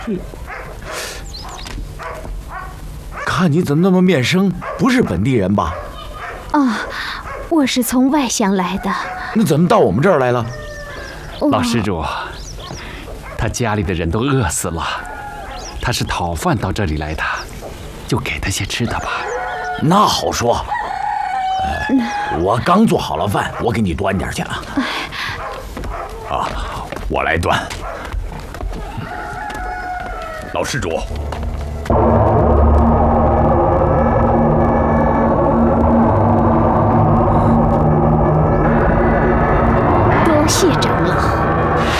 看你怎么那么面生，不是本地人吧？ 啊，我是从外乡来的。 那怎么到我们这儿来了？ 老施主，他家里的人都饿死了，他是讨饭到这里来的，就给他些吃的吧。 那好说。我刚做好了饭，我给你端点去啊。我来端。 老施主，